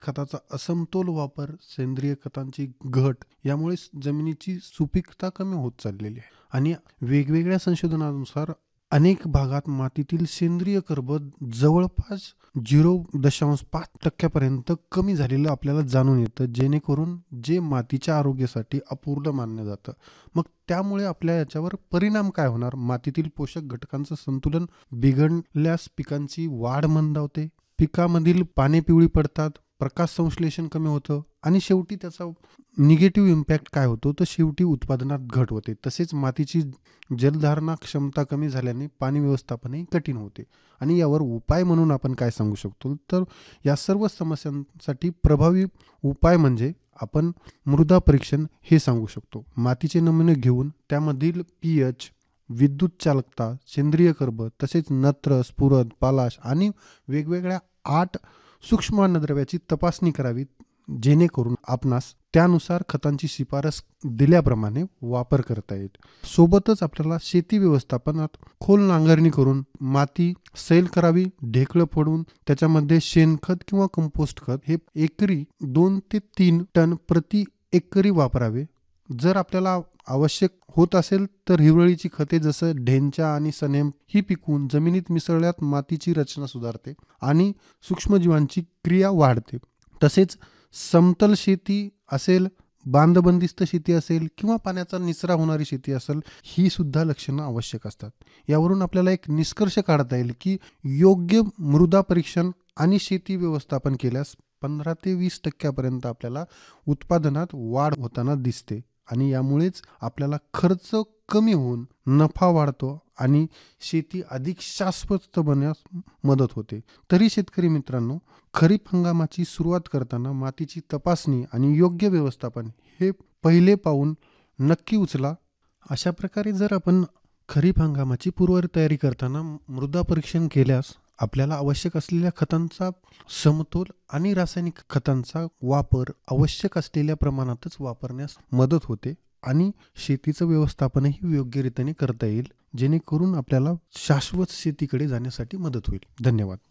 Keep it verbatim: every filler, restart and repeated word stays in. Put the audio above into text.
खताचा असमतोल वापर, सेंद्रिय खतांची घट यामुळे जमिनीची सुपीकता कमी होत चाललेली आहे. आणि वेगवेगळ्या संशोधनानुसार अनेक भागात मातीतील सेंद्रिय कर्ब जवळपास झिरो दशांश पाच टक्क्यापर्यंत कमी झालेलं आपल्याला जाणून येतं, जेणेकरून जे मातीच्या आरोग्यासाठी अपूर्ण मानलं जातं. मग त्यामुळे आपल्या याच्यावर परिणाम काय होणार? मातीतील पोषक घटकांचं संतुलन बिघडल्यास पिकांची वाढ मंदावते, पिकामधील पाने पिवळी पडतात, प्रकाश संश्लेषण कमी होतं आणि शेवटी त्याचा निगेटिव्ह इम्पॅक्ट काय होतो, तर शेवटी उत्पादनात घट होते. तसेच मातीची जलधारणा क्षमता कमी झाल्याने पाणी व्यवस्थापनही कठीण होते. आणि यावर उपाय म्हणून आपण काय सांगू शकतो, तर या सर्व समस्यांसाठी प्रभावी उपाय म्हणजे आपण मृदा परीक्षण हे सांगू शकतो. मातीचे नमुने घेऊन त्यामधील पीएच, विद्युत चालकता, सेंद्रिय कर्ब तसेच नत्र, स्फुरद, पालाश आणि वेगवेगळ्या आठ सूक्ष्म अन्नद्रव्याची तपासणी करावी, जेणेकरून आपणास त्यानुसार खतांची शिफारस दिल्याप्रमाणे वापर करता येईल. सोबतच आपल्याला शेती व्यवस्थापनात खोल नांगरणी करून माती सैल करावी, ढेकळं फोडून त्याच्यामध्ये शेणखत किंवा कंपोस्ट खत हे एकरी दोन ते तीन टन प्रति एकरी वापरावे. जर आपल्याला आवश्यक होत असेल तर हिरवळीची खते जसं ढेंचा आणि सनेम ही पिकवून जमिनीत मिसळल्यात मातीची रचना सुधारते आणि सूक्ष्मजीवांची क्रिया वाढते. तसेच समतल शेती असेल, बांधबंदिस्त शेती असेल किंवा पाण्याचा निचरा होणारी शेती असेल, ही सुद्धा लक्षणं आवश्यक असतात. यावरून आपल्याला एक निष्कर्ष काढता येईल की योग्य मृदा परीक्षण आणि शेती व्यवस्थापन केल्यास पंधरा ते वीस टक्क्यापर्यंत आपल्याला उत्पादनात वाढ होताना दिसते आणि यामुळेच आपल्याला खर्च कमी होऊन नफा वाढतो आणि शेती अधिक शाश्वत बनण्यास मदत होते. तरी शेतकरी मित्रांनो, खरीप हंगामाची सुरुवात करताना मातीची तपासणी आणि योग्य व्यवस्थापन हे पहिले पाऊल नक्की उचला. अशा प्रकारे जर आपण खरीप हंगामाची पूर्वतयारी करताना मृदा परीक्षण केल्यास आपल्याला आवश्यक असलेल्या खतांचा समतोल आणि रासायनिक खतांचा वापर आवश्यक असलेल्या प्रमाणातच वापरण्यास मदत होते आणि शेतीचं व्यवस्थापनही योग्यरीतीने करता येईल, जेणेकरून आपल्याला शाश्वत शेतीकडे जाण्यासाठी मदत होईल. धन्यवाद.